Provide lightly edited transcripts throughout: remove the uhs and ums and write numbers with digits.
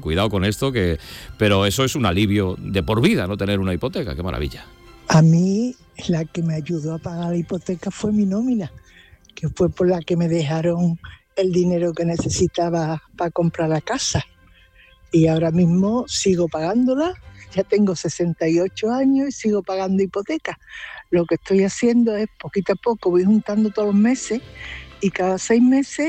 cuidado con esto, pero eso es un alivio de por vida, no tener una hipoteca, qué maravilla. A mí la que me ayudó a pagar la hipoteca fue mi nómina, que fue por la que me dejaron el dinero que necesitaba para comprar la casa. Y ahora mismo sigo pagándola, ya tengo 68 años y sigo pagando hipoteca. Lo que estoy haciendo es poquito a poco, voy juntando todos los meses y cada 6 meses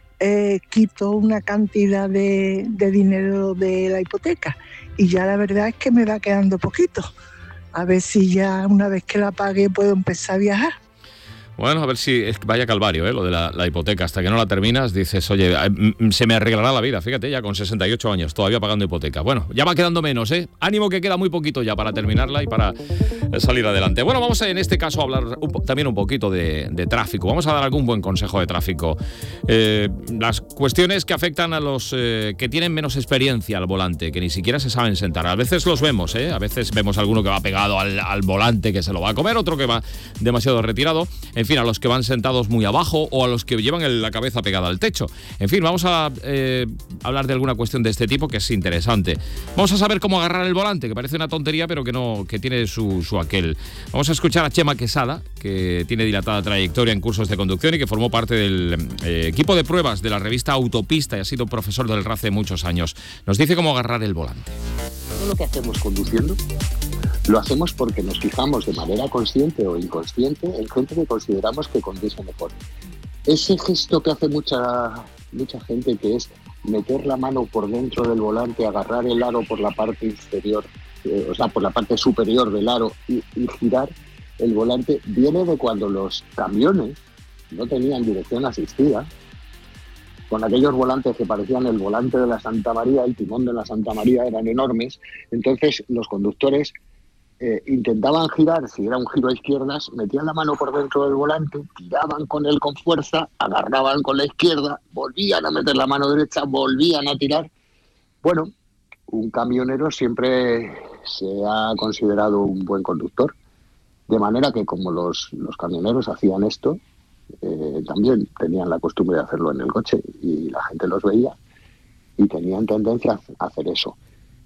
quito una cantidad de dinero de la hipoteca. Y ya la verdad es que me va quedando poquito. A ver si ya una vez que la pague puedo empezar a viajar. Bueno, a ver si es que vaya calvario, lo de la hipoteca. Hasta que no la terminas, dices, oye, se me arreglará la vida. Fíjate, ya con 68 años, todavía pagando hipoteca. Bueno, ya va quedando menos, ¿eh? Ánimo que queda muy poquito ya para terminarla y para salir adelante. Bueno, vamos en este caso a hablar también un poquito de tráfico. Vamos a dar algún buen consejo de tráfico. Las cuestiones que afectan a los que tienen menos experiencia al volante, que ni siquiera se saben sentar. A veces los vemos, A veces vemos alguno que va pegado al volante, que se lo va a comer, otro que va demasiado retirado. En fin, a los que van sentados muy abajo o a los que llevan la cabeza pegada al techo. En fin, vamos a hablar de alguna cuestión de este tipo que es interesante. Vamos a saber cómo agarrar el volante, que parece una tontería, pero que tiene su aquel. Vamos a escuchar a Chema Quesada, que tiene dilatada trayectoria en cursos de conducción y que formó parte del equipo de pruebas de la revista Autopista y ha sido profesor del RACE muchos años. Nos dice cómo agarrar el volante. Todo lo que hacemos conduciendo lo hacemos porque nos fijamos de manera consciente o inconsciente en gente que consideramos que conduce mejor. Ese gesto que hace mucha gente, que es meter la mano por dentro del volante, agarrar el aro por la parte inferior, por la parte superior del aro y girar el volante, viene de cuando los camiones no tenían dirección asistida, con aquellos volantes que parecían el volante de la Santa María, el timón de la Santa María, eran enormes. Entonces los conductores intentaban girar, si era un giro a izquierdas, metían la mano por dentro del volante, tiraban con él con fuerza, agarraban con la izquierda, volvían a meter la mano derecha, volvían a tirar. Bueno, un camionero siempre se ha considerado un buen conductor, de manera que como los camioneros hacían esto, también tenían la costumbre de hacerlo en el coche y la gente los veía y tenían tendencia a hacer eso.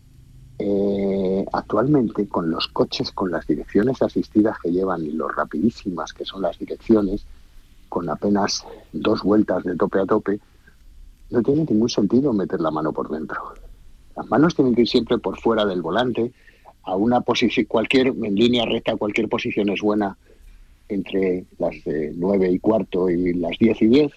Actualmente, con los coches, con las direcciones asistidas que llevan y lo rapidísimas que son las direcciones, con apenas 2 vueltas de tope a tope, no tiene ningún sentido meter la mano por dentro. Las manos tienen que ir siempre por fuera del volante, a una posición, en línea recta, cualquier posición es buena, entre las de 9:15 y las 10:10,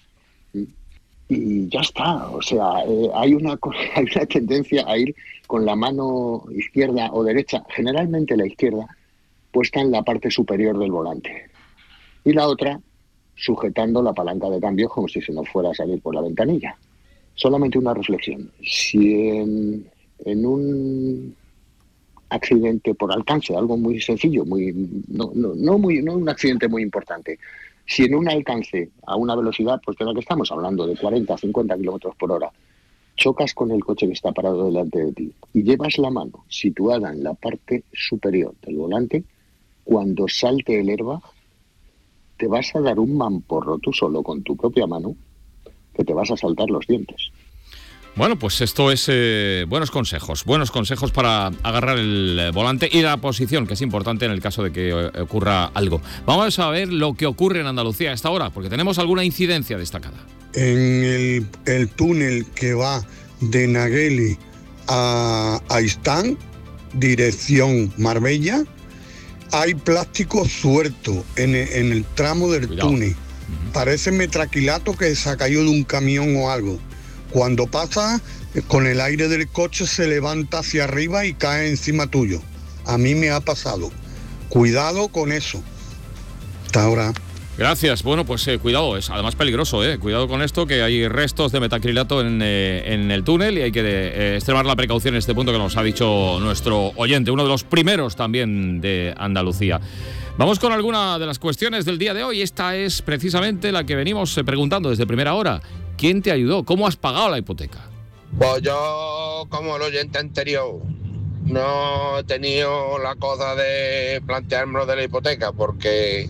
y ya está. O sea, hay una tendencia a ir con la mano izquierda o derecha, generalmente la izquierda, puesta en la parte superior del volante, y la otra sujetando la palanca de cambio como si se nos fuera a salir por la ventanilla. Solamente una reflexión: si en un accidente por alcance, algo muy sencillo, no un accidente muy importante, si en un alcance a una velocidad, pues de la que estamos hablando, de 40, 50 kilómetros por hora, chocas con el coche que está parado delante de ti y llevas la mano situada en la parte superior del volante, cuando salte el airbag, te vas a dar un mamporro tú solo con tu propia mano, que te vas a saltar los dientes. Bueno, pues esto es buenos consejos para agarrar el volante y la posición, que es importante en el caso de que ocurra algo. Vamos a ver lo que ocurre en Andalucía a esta hora, porque tenemos alguna incidencia destacada. En el túnel que va de Nagueli a Aistán, dirección Marbella, hay plástico suelto en el tramo del túnel. Parece metraquilato que se ha caído de un camión o algo. Cuando pasa, con el aire del coche se levanta hacia arriba y cae encima tuyo. A mí me ha pasado. Cuidado con eso. Hasta ahora. Gracias. Bueno, pues cuidado, es además peligroso, cuidado con esto, que hay restos de metacrilato en el túnel y hay que extremar la precaución en este punto que nos ha dicho nuestro oyente, uno de los primeros también de Andalucía. Vamos con alguna de las cuestiones del día de hoy. Esta es precisamente la que venimos preguntando desde primera hora. ¿Quién te ayudó? ¿Cómo has pagado la hipoteca? Pues yo, como el oyente anterior, no he tenido la cosa de planteármelo de la hipoteca, porque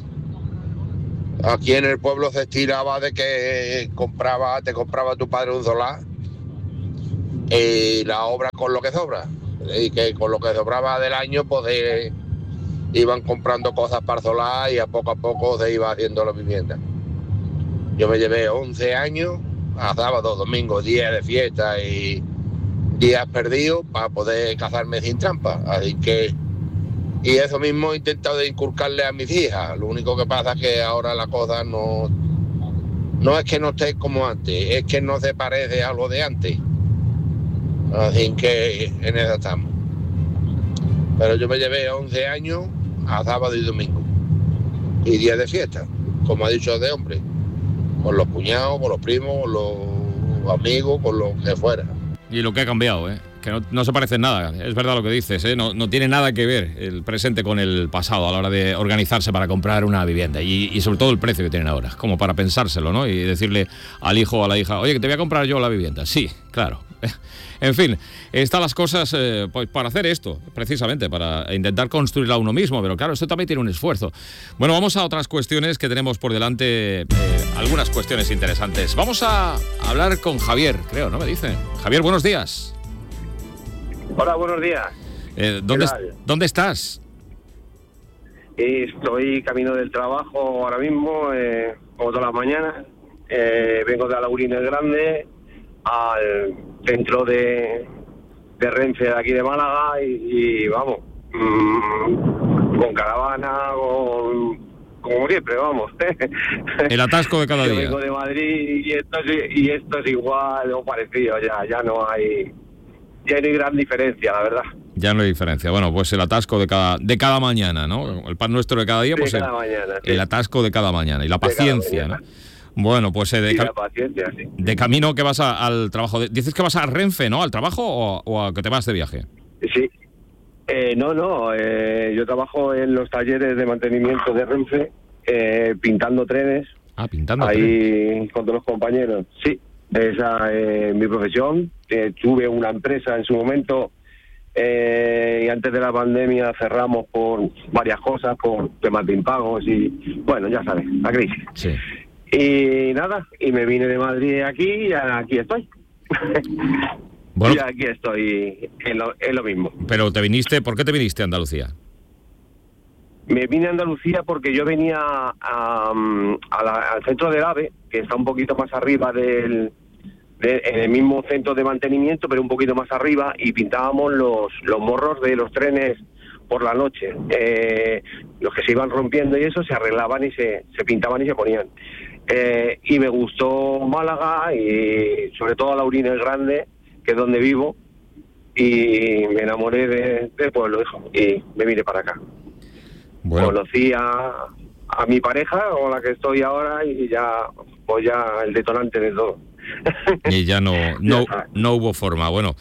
aquí en el pueblo se estiraba de que te compraba tu padre un solar y la obra con lo que sobra. Y que con lo que sobraba del año, pues iban comprando cosas parceladas y a poco se iba haciendo la vivienda. Yo me llevé 11 años a sábado, domingo, días de fiesta y días perdidos para poder casarme sin trampa. Así que, y eso mismo he intentado inculcarle a mis hijas. Lo único que pasa es que ahora la cosa no es que no esté como antes, es que no se parece a lo de antes. Así que en eso estamos. Pero yo me llevé 11 años a sábado y domingo. Y días de fiesta, como ha dicho de hombre. Con los cuñados, con los primos, con los amigos, con lo que fuera. Y lo que ha cambiado, que no se parece en nada. Es verdad lo que dices, no tiene nada que ver el presente con el pasado a la hora de organizarse para comprar una vivienda. Y sobre todo el precio que tienen ahora, como para pensárselo, ¿no? Y decirle al hijo o a la hija, oye, que te voy a comprar yo la vivienda. Sí, claro. En fin, están las cosas pues para hacer esto, precisamente, para intentar construirla uno mismo, pero claro, esto también tiene un esfuerzo. Bueno, vamos a otras cuestiones que tenemos por delante, algunas cuestiones interesantes. Vamos a hablar con Javier, creo, ¿no? Me dicen. Javier, buenos días. Hola, buenos días. ¿Dónde estás? Estoy camino del trabajo ahora mismo, como todas las mañanas. Vengo de Alaurín el Grande al centro de Renfe de aquí de Málaga y vamos, con caravana, como siempre, vamos. El atasco de cada Yo día. vengo de Madrid y esto es igual o parecido, ya no hay gran diferencia, la verdad. Ya no hay diferencia. Bueno, pues el atasco de cada mañana, ¿no? El pan nuestro de cada día, pues mañana, sí. El atasco de cada mañana y la paciencia, ¿no? Bueno, pues la paciencia, sí. De camino que vas al trabajo. Dices que vas a Renfe, ¿no? ¿Al trabajo o a que te vas de viaje? Sí. No. Yo trabajo en los talleres de mantenimiento de Renfe, pintando trenes. Ah, pintando ahí trenes. Con todos los compañeros. Sí, esa es mi profesión. Tuve una empresa en su momento y antes de la pandemia cerramos por varias cosas, por temas de impagos y, bueno, ya sabes, la crisis. Sí. Y nada, y me vine de Madrid aquí y aquí estoy. Bueno, y aquí estoy en lo mismo. Pero ¿por qué te viniste a Andalucía? Me vine a Andalucía porque yo venía al centro del AVE, que está un poquito más arriba en el mismo centro de mantenimiento, pero un poquito más arriba, y pintábamos los morros de los trenes por la noche. Los que se iban rompiendo y eso se arreglaban y se pintaban y se ponían. Y me gustó Málaga y sobre todo Alaurín el Grande, que es donde vivo, y me enamoré del pueblo, hijo, y me vine para acá. Bueno. Conocí a mi pareja, con la que estoy ahora, y ya el detonante de todo. Y ya no hubo forma. Bueno,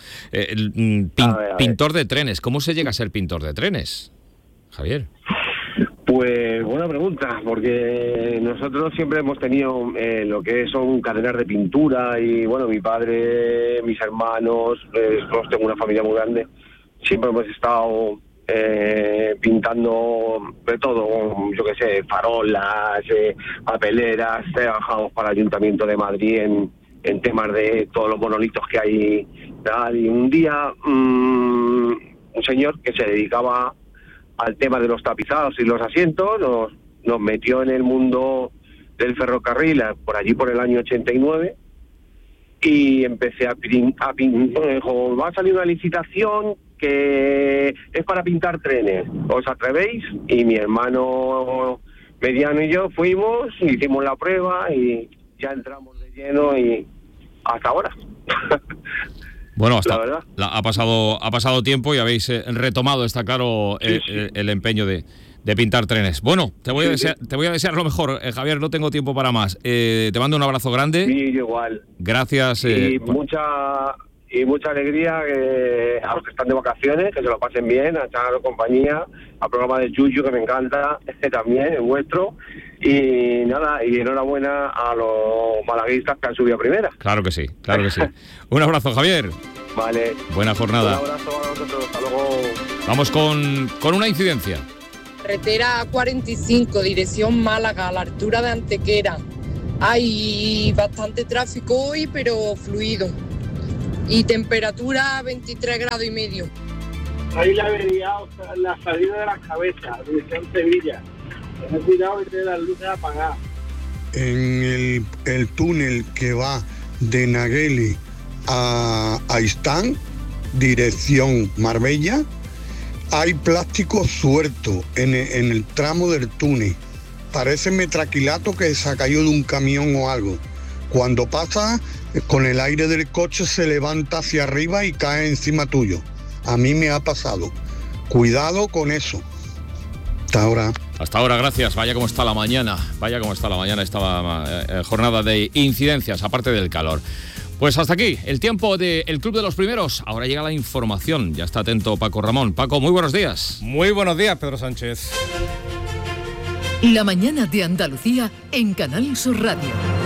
pintor de trenes. ¿Cómo se llega a ser pintor de trenes, Javier? Pues buena pregunta, porque nosotros siempre hemos tenido lo que son cadenas de pintura y, bueno, mi padre, mis hermanos, tengo una familia muy grande, siempre hemos estado pintando de todo, yo qué sé, farolas, papeleras, trabajamos para el Ayuntamiento de Madrid en temas de todos los monolitos que hay, tal, y un día un señor que se dedicaba al tema de los tapizados y los asientos nos metió en el mundo del ferrocarril por allí por el año 89 y empecé a pintar. Dijo, va a salir una licitación que es para pintar trenes, ¿os atrevéis? Y mi hermano mediano y yo fuimos, hicimos la prueba y ya entramos de lleno y hasta ahora. Bueno, la verdad. Ha pasado tiempo y habéis retomado, está claro, sí. el empeño de pintar trenes. Bueno, te voy a desear lo mejor, Javier, no tengo tiempo para más. Te mando un abrazo grande. Sí, igual. Gracias. Y mucha alegría a los que están de vacaciones, que se lo pasen bien, a Charo compañía, al programa de Yuyu, que me encanta, también, el vuestro. Y nada, y enhorabuena a los malaguistas que han subido a primera. Claro que sí. Un abrazo, Javier. Vale. Buena jornada. Un abrazo a vosotros, hasta luego. Vamos con una incidencia. Carretera A45, dirección Málaga, a la altura de Antequera. Hay bastante tráfico hoy, pero fluido. y temperatura 23 grados y medio. Ahí la avería, la salida de las cabezas, dirección Sevilla. Ten cuidado que tiene las luces apagadas. En el túnel que va de Nagueli a Istán, dirección Marbella, hay plástico suelto en el tramo del túnel. Parece metraquilato que se ha caído de un camión o algo. Cuando pasa, con el aire del coche se levanta hacia arriba y cae encima tuyo. A mí me ha pasado. Cuidado con eso. Hasta ahora. Hasta ahora, gracias. Vaya cómo está la mañana. Vaya cómo está la mañana esta jornada de incidencias, aparte del calor. Pues hasta aquí, el tiempo del Club de los Primeros. Ahora llega la información. Ya está atento Paco Ramón. Paco, muy buenos días. Muy buenos días, Pedro Sánchez. La mañana de Andalucía en Canal Sur Radio.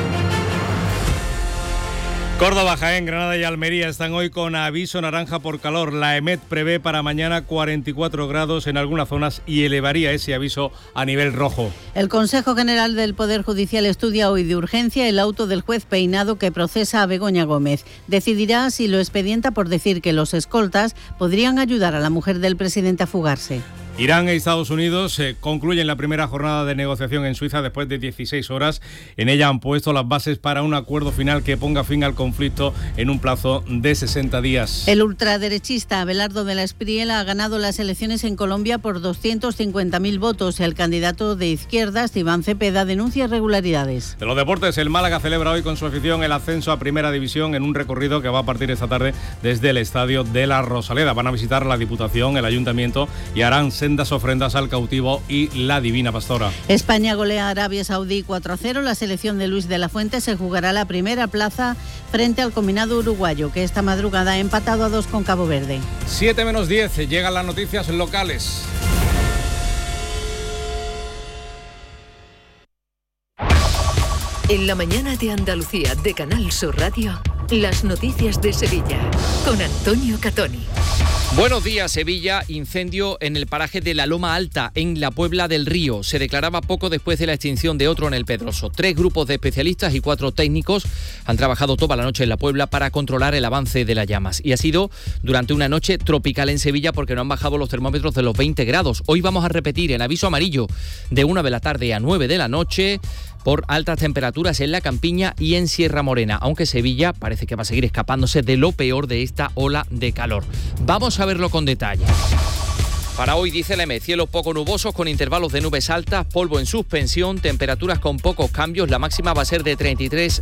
Córdoba, Jaén, Granada y Almería están hoy con aviso naranja por calor. La EMET prevé para mañana 44 grados en algunas zonas y elevaría ese aviso a nivel rojo. El Consejo General del Poder Judicial estudia hoy de urgencia el auto del juez Peinado que procesa a Begoña Gómez. Decidirá si lo expedienta por decir que los escoltas podrían ayudar a la mujer del presidente a fugarse. Irán e Estados Unidos concluyen la primera jornada de negociación en Suiza después de 16 horas. En ella han puesto las bases para un acuerdo final que ponga fin al conflicto en un plazo de 60 días. El ultraderechista Abelardo de la Espriella ha ganado las elecciones en Colombia por 250.000 votos. El candidato de izquierdas, Iván Cepeda, denuncia irregularidades. De los deportes, el Málaga celebra hoy con su afición el ascenso a Primera División en un recorrido que va a partir esta tarde desde el Estadio de la Rosaleda. Van a visitar la Diputación, el Ayuntamiento y harán sendas ofrendas al cautivo y la Divina Pastora. España golea a Arabia Saudí 4-0. La selección de Luis de la Fuente se jugará la primera plaza frente al combinado uruguayo, que esta madrugada ha empatado a 2 con Cabo Verde. 7:10, llegan las noticias locales. En la mañana de Andalucía de Canal Sur Radio, las noticias de Sevilla con Antonio Catoni. Buenos días, Sevilla. Incendio en el paraje de la Loma Alta, en la Puebla del Río. Se declaraba poco después de la extinción de otro en el Pedroso. 3 grupos de especialistas y 4 técnicos han trabajado toda la noche en la Puebla para controlar el avance de las llamas. Y ha sido durante una noche tropical en Sevilla porque no han bajado los termómetros de los 20 grados. Hoy vamos a repetir el aviso amarillo de 1 de la tarde a 9 de la noche por altas temperaturas en la Campiña y en Sierra Morena, aunque Sevilla parece que va a seguir escapándose de lo peor de esta ola de calor. Vamos a verlo con detalle. Para hoy, dice la EMET, cielos poco nubosos con intervalos de nubes altas, polvo en suspensión, temperaturas con pocos cambios. La máxima va a ser de 36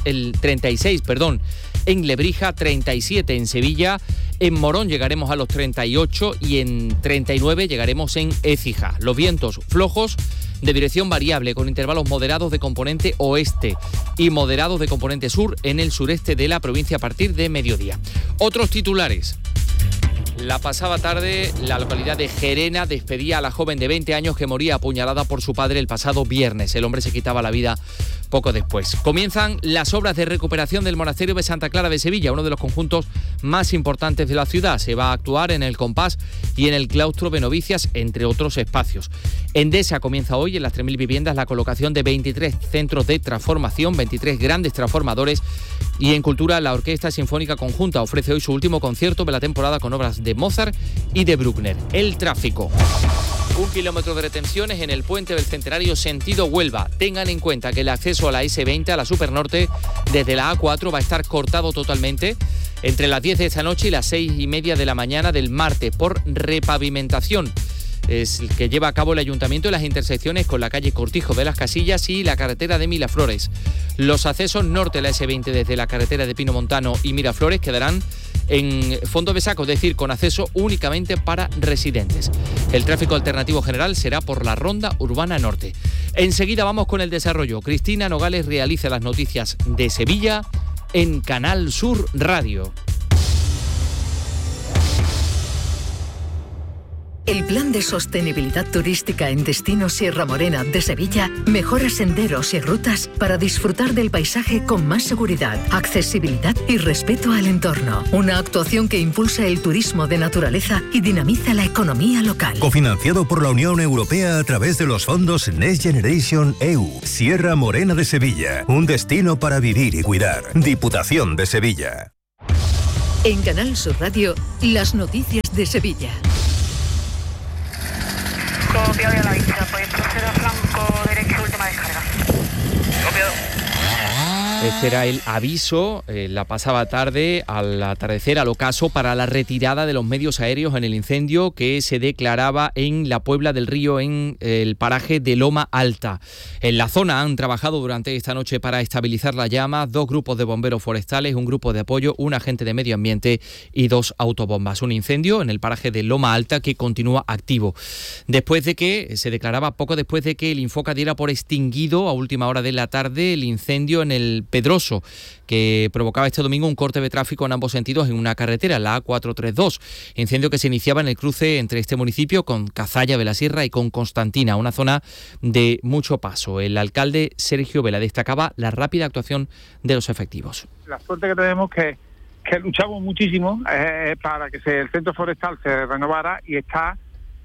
en Lebrija, 37 en Sevilla, en Morón llegaremos a los 38 y en 39 llegaremos en Écija. Los vientos flojos de dirección variable con intervalos moderados de componente oeste y moderados de componente sur en el sureste de la provincia a partir de mediodía. Otros titulares. La pasada tarde, la localidad de Gerena despedía a la joven de 20 años que moría apuñalada por su padre el pasado viernes. El hombre se quitaba la vida poco después. Comienzan las obras de recuperación del monasterio de Santa Clara de Sevilla, uno de los conjuntos más importantes de la ciudad. Se va a actuar en el Compás y en el claustro de novicias, entre otros espacios. Endesa comienza hoy en las 3.000 viviendas la colocación de 23 centros de transformación, 23 grandes transformadores. Y en Cultura, la Orquesta Sinfónica Conjunta ofrece hoy su último concierto de la temporada con obras de Mozart y de Bruckner. El tráfico. 1 kilómetro de retenciones en el puente del Centenario sentido Huelva. Tengan en cuenta que el acceso a la S20, a la Supernorte, desde la A4 va a estar cortado totalmente entre las 10 de esta noche y las 6:30 de la mañana del martes por repavimentación. Es el que lleva a cabo el Ayuntamiento en las intersecciones con la calle Cortijo de las Casillas y la carretera de Miraflores. Los accesos norte de la S20 desde la carretera de Pino Montano y Miraflores quedarán en fondo de saco, es decir, con acceso únicamente para residentes. El tráfico alternativo general será por la Ronda Urbana Norte. Enseguida vamos con el desarrollo. Cristina Nogales realiza las noticias de Sevilla en Canal Sur Radio. El Plan de Sostenibilidad Turística en Destino Sierra Morena de Sevilla mejora senderos y rutas para disfrutar del paisaje con más seguridad, accesibilidad y respeto al entorno. Una actuación que impulsa el turismo de naturaleza y dinamiza la economía local. Cofinanciado por la Unión Europea a través de los fondos Next Generation EU. Sierra Morena de Sevilla, un destino para vivir y cuidar. Diputación de Sevilla. En Canal Sur Radio, las noticias de Sevilla. Copiado a la vista, pues proceder a flanco derecho, última descarga. Copiado. Este era el aviso, la pasada tarde, al atardecer, al ocaso, para la retirada de los medios aéreos en el incendio que se declaraba en la Puebla del Río, en el paraje de Loma Alta. En la zona han trabajado durante esta noche para estabilizar las llamas 2 grupos de bomberos forestales, un grupo de apoyo, un agente de medio ambiente y 2 autobombas. Un incendio en el paraje de Loma Alta que continúa activo. Después de que se declaraba, poco después de que el Infoca diera por extinguido a última hora de la tarde el incendio en el Pedroso, que provocaba este domingo un corte de tráfico en ambos sentidos en una carretera, la A432. Incendio que se iniciaba en el cruce entre este municipio con Cazalla de la Sierra y con Constantina, una zona de mucho paso. El alcalde Sergio Vela destacaba la rápida actuación de los efectivos. La suerte que tenemos que luchamos muchísimo para que el centro forestal se renovara y está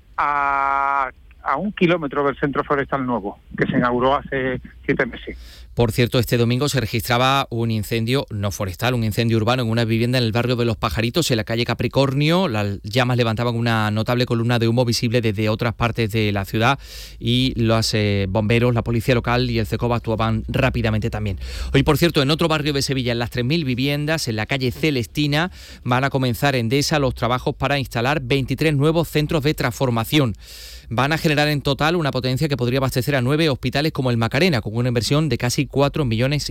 a 1 kilómetro del centro forestal nuevo, que se inauguró hace 7 meses. Por cierto, este domingo se registraba un incendio no forestal, un incendio urbano en una vivienda en el barrio de Los Pajaritos, en la calle Capricornio. Las llamas levantaban una notable columna de humo visible desde otras partes de la ciudad y los bomberos, la policía local y el CECOBA actuaban rápidamente también. Hoy, por cierto, en otro barrio de Sevilla, en las 3.000 viviendas, en la calle Celestina, van a comenzar en Endesa los trabajos para instalar 23 nuevos centros de transformación. Van a generar en total una potencia que podría abastecer a 9 hospitales como el Macarena, con una inversión de casi 4,5 millones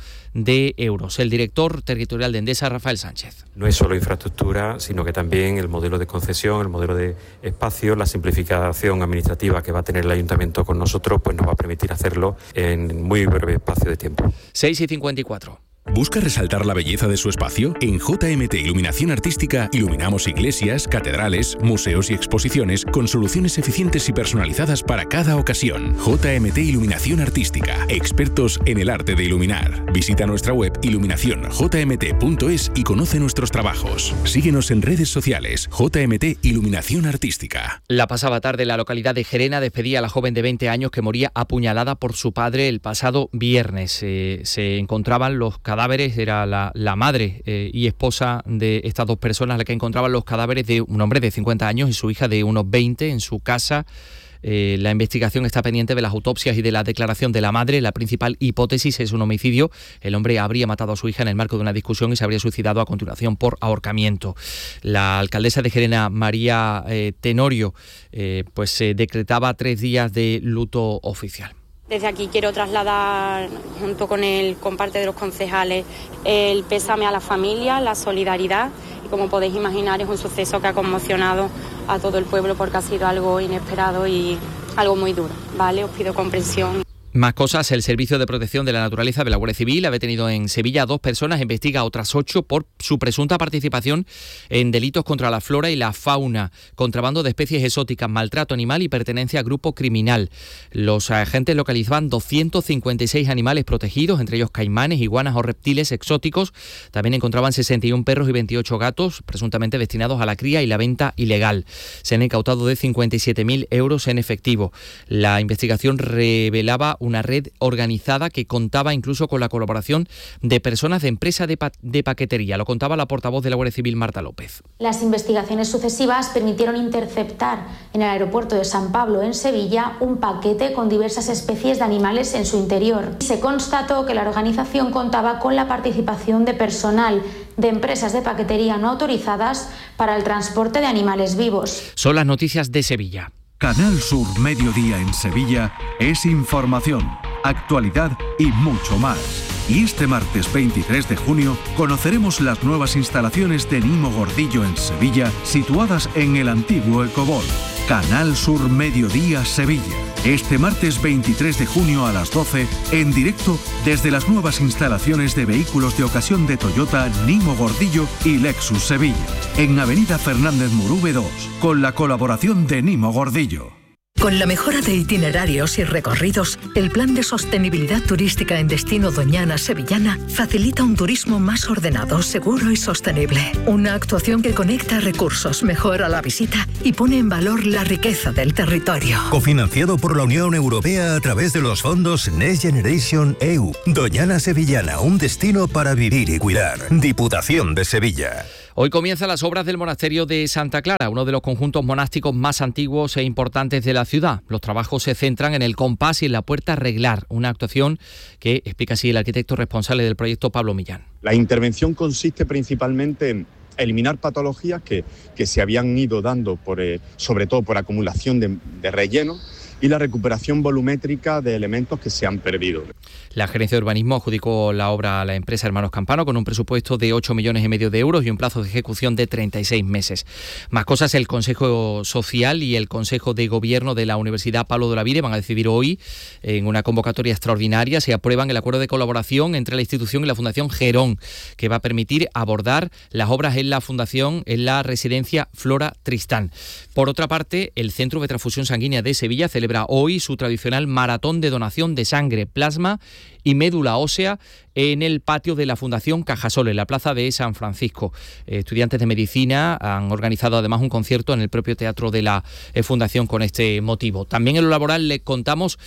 de euros. El director territorial de Endesa, Rafael Sánchez. No es solo infraestructura, sino que también el modelo de concesión, el modelo de espacio, la simplificación administrativa que va a tener el ayuntamiento con nosotros, pues nos va a permitir hacerlo en muy breve espacio de tiempo. 6:54. ¿Busca resaltar la belleza de su espacio? En JMT Iluminación Artística iluminamos iglesias, catedrales, museos y exposiciones con soluciones eficientes y personalizadas para cada ocasión. JMT Iluminación Artística, expertos en el arte de iluminar. Visita nuestra web iluminacionjmt.es y conoce nuestros trabajos. Síguenos en redes sociales. JMT Iluminación Artística. La pasada tarde, la localidad de Gerena despedía a la joven de 20 años que moría apuñalada por su padre el pasado viernes. Se encontraban los cadáveres, era la madre y esposa de estas 2 personas la que encontraban los cadáveres de un hombre de 50 años y su hija de unos 20 en su casa. La investigación está pendiente de las autopsias y de la declaración de la madre. La principal hipótesis es un homicidio. El hombre habría matado a su hija en el marco de una discusión y se habría suicidado a continuación por ahorcamiento. La alcaldesa de Gerena, María Tenorio, decretaba 3 días de luto oficial. Desde aquí quiero trasladar, junto con parte de los concejales, el pésame a la familia, la solidaridad. Y como podéis imaginar, es un suceso que ha conmocionado a todo el pueblo porque ha sido algo inesperado y algo muy duro, ¿vale? Os pido comprensión. Más cosas, el Servicio de Protección de la Naturaleza de la Guardia Civil ha detenido en Sevilla a 2 personas, investiga a otras 8 por su presunta participación en delitos contra la flora y la fauna, contrabando de especies exóticas, maltrato animal y pertenencia a grupo criminal. Los agentes localizaban 256 animales protegidos, entre ellos caimanes, iguanas o reptiles exóticos. También encontraban 61 perros y 28 gatos, presuntamente destinados a la cría y la venta ilegal. Se han incautado de 57.000 euros en efectivo. La investigación revelaba una red organizada que contaba incluso con la colaboración de personas de empresas de paquetería. Lo contaba la portavoz de la Guardia Civil, Marta López. Las investigaciones sucesivas permitieron interceptar en el aeropuerto de San Pablo, en Sevilla, un paquete con diversas especies de animales en su interior. Se constató que la organización contaba con la participación de personal de empresas de paquetería no autorizadas para el transporte de animales vivos. Son las noticias de Sevilla. Canal Sur Mediodía en Sevilla es información, actualidad y mucho más. Y este martes 23 de junio conoceremos las nuevas instalaciones de Nimo Gordillo en Sevilla, situadas en el antiguo Ecobol. Canal Sur Mediodía Sevilla. Este martes 23 de junio a las 12, en directo desde las nuevas instalaciones de vehículos de ocasión de Toyota Nimo Gordillo y Lexus Sevilla, en Avenida Fernández Murube 2, con la colaboración de Nimo Gordillo. Con la mejora de itinerarios y recorridos, el Plan de Sostenibilidad Turística en Destino Doñana Sevillana facilita un turismo más ordenado, seguro y sostenible. Una actuación que conecta recursos, mejora la visita y pone en valor la riqueza del territorio. Cofinanciado por la Unión Europea a través de los fondos Next Generation EU. Doñana Sevillana, un destino para vivir y cuidar. Diputación de Sevilla. Hoy comienzan las obras del monasterio de Santa Clara, uno de los conjuntos monásticos más antiguos e importantes de la ciudad. Los trabajos se centran en el compás y en la puerta reglar, una actuación que explica así el arquitecto responsable del proyecto, Pablo Millán. La intervención consiste principalmente en eliminar patologías que se habían ido dando, sobre todo por acumulación de relleno, y la recuperación volumétrica de elementos que se han perdido. La Gerencia de Urbanismo adjudicó la obra a la empresa Hermanos Campano con un presupuesto de 8,5 millones de euros y un plazo de ejecución de 36 meses. Más cosas, el Consejo Social y el Consejo de Gobierno de la Universidad Pablo de Olavide van a decidir hoy, en una convocatoria extraordinaria, se aprueban el acuerdo de colaboración entre la institución y la Fundación Gerón, que va a permitir abordar las obras en la Fundación, en la residencia Flora Tristán. Por otra parte, el Centro de Transfusión Sanguínea de Sevilla celebra hoy su tradicional maratón de donación de sangre, plasma y médula ósea en el patio de la Fundación Cajasol, en la plaza de San Francisco. Estudiantes de medicina han organizado además un concierto en el propio teatro de la Fundación con este motivo. También en lo laboral les contamos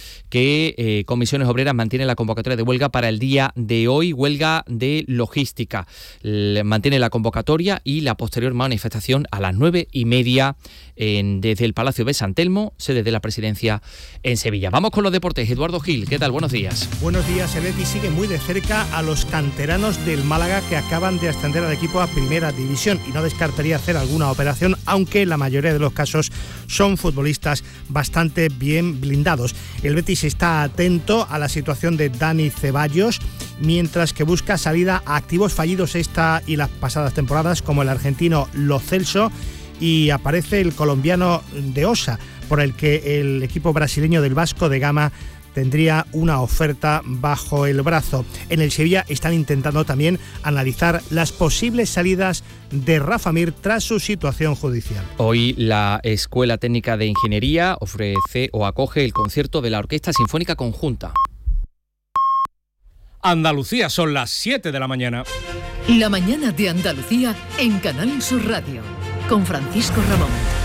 que Comisiones Obreras mantiene la convocatoria de huelga para el día de hoy, huelga de logística. Mantiene la convocatoria y la posterior manifestación a las 9:30 desde el Palacio de San Telmo, sede de la Presidencia en Sevilla. Vamos con los deportes. Eduardo Gil, ¿qué tal? Buenos días. Buenos días. El Betis sigue muy de cerca a los canteranos del Málaga, que acaban de ascender al equipo a Primera División, y no descartaría hacer alguna operación, aunque la mayoría de los casos son futbolistas bastante bien blindados. El Betis está atento a la situación de Dani Ceballos, mientras que busca salida a activos fallidos esta y las pasadas temporadas, como el argentino Lo Celso, y aparece el colombiano de Osa, por el que el equipo brasileño del Vasco de Gama tendría una oferta bajo el brazo. En el Sevilla están intentando también analizar las posibles salidas de Rafa Mir tras su situación judicial. Hoy la Escuela Técnica de Ingeniería ofrece o acoge el concierto de la Orquesta Sinfónica Conjunta. Andalucía, son las 7 de la mañana. La mañana de Andalucía en Canal Sur Radio, con Francisco Ramón.